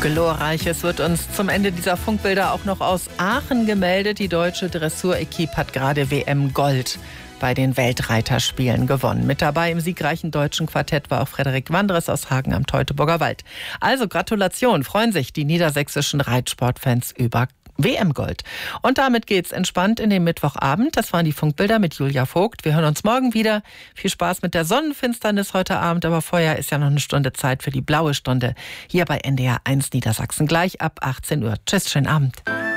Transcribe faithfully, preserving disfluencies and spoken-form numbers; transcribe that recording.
Glorreiches wird uns zum Ende dieser Funkbilder auch noch aus Aachen gemeldet. Die deutsche Dressur-Equipe hat gerade W M Gold bei den Weltreiterspielen gewonnen. Mit dabei im siegreichen deutschen Quartett war auch Frederik Wandres aus Hagen am Teutoburger Wald. Also Gratulation, freuen sich die niedersächsischen Reitsportfans über W M-Gold. Und damit geht's entspannt in den Mittwochabend. Das waren die Funkbilder mit Julia Vogt. Wir hören uns morgen wieder. Viel Spaß mit der Sonnenfinsternis heute Abend. Aber vorher ist ja noch eine Stunde Zeit für die blaue Stunde hier bei N D R eins Niedersachsen. Gleich ab achtzehn Uhr. Tschüss, schönen Abend.